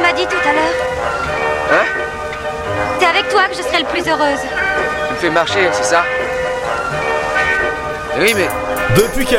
tu m'as dit tout à l'heure? Hein? C'est avec toi que je serai le plus heureuse. Tu me fais marcher, c'est ça? Oui, mais... Depuis qu'elle